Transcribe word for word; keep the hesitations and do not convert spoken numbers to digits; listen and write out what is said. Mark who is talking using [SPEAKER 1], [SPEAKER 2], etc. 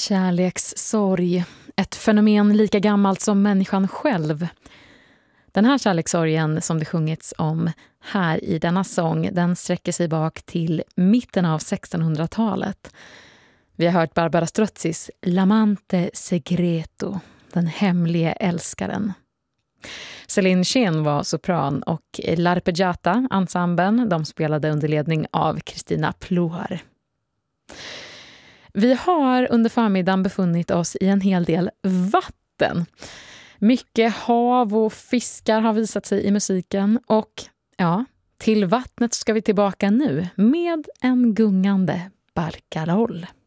[SPEAKER 1] Kärlekssorg, ett fenomen lika gammalt som människan själv. Den här kärlekssorgen som det sjungits om här i denna sång, den sträcker sig bak till mitten av sextonhundratalet. Vi har hört Barbara Strutzis L'amante segreto, den hemlige älskaren. Céline Schen var sopran och L'Arpeggiata, ensemblen, de spelade under ledning av Kristina Ploar. Vi har under förmiddagen befunnit oss i en hel del vatten. Mycket hav och fiskar har visat sig i musiken och ja, till vattnet ska vi tillbaka nu med en gungande barcaroll.